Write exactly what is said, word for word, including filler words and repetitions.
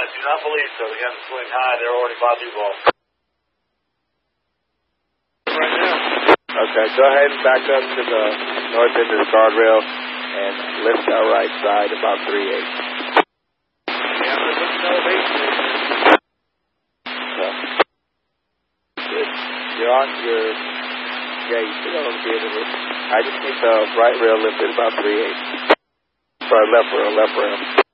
do not believe so. They got to swing high. They're already by the ball. Right now. Okay, go ahead and back up to the north end of the guardrail and lift our right side about three eight. Yeah, they're looking elevation. Okay. Good. You're on your, yeah, you should almost be able to, I just need the right rail lifted about three eight. Sorry, left rail, left rail.